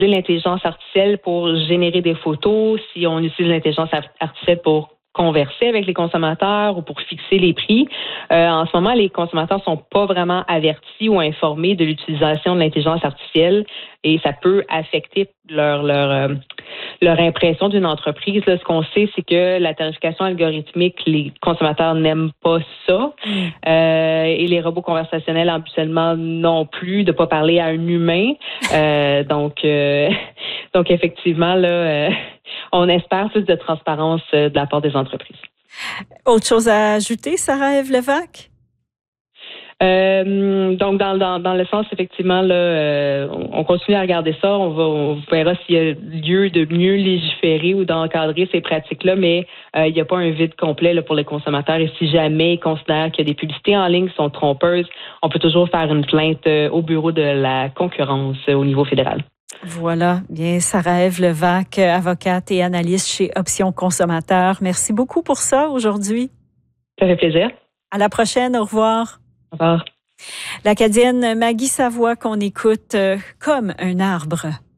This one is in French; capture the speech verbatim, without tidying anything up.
l'intelligence artificielle pour générer des photos, si on utilise l'intelligence artificielle pour converser avec les consommateurs ou pour fixer les prix. Euh, en ce moment, les consommateurs sont pas vraiment avertis ou informés de l'utilisation de l'intelligence artificielle et ça peut affecter leur leur euh, leur impression d'une entreprise. Là, ce qu'on sait, c'est que la tarification algorithmique, les consommateurs n'aiment pas ça. Mm. Euh, et les robots conversationnels, habituellement, non plus, de pas parler à un humain. Euh, donc, euh, donc effectivement, là, euh, on espère plus de transparence de la part des entreprises. Autre chose à ajouter, Sarah-Ève Levac? Euh, donc, dans, dans, dans le sens, effectivement, là, euh, on continue à regarder ça. On va, on verra s'il y a lieu de mieux légiférer ou d'encadrer ces pratiques-là, mais euh, il n'y a pas un vide complet là, pour les consommateurs. Et si jamais ils considèrent qu'il y a des publicités en ligne qui sont trompeuses, on peut toujours faire une plainte euh, au bureau de la concurrence euh, au niveau fédéral. Voilà, bien, Sarah-Ève Levac, avocate et analyste chez Options Consommateurs. Merci beaucoup pour ça aujourd'hui. Ça fait plaisir. À la prochaine, au revoir. Au revoir. L'Acadienne Maggie Savoie qu'on écoute euh, comme un arbre.